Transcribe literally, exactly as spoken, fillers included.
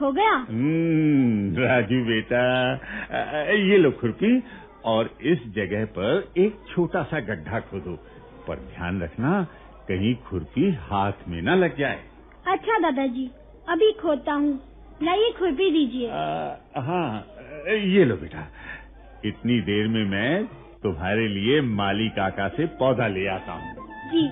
हो गया। हम्म, राजू बेटा, ये लो खुरपी और इस जगह पर एक छोटा सा गड्ढा खोदो, पर ध्यान रखना कहीं खुरपी हाथ में न लग जाए। अच्छा दादाजी, अभी खोदता हूँ। लाइए खुरपी दीजिए। हाँ, ये लो बेटा। इतनी देर में मैं तुम्हारे लिए माली काका से पौधा ले आता हूँ।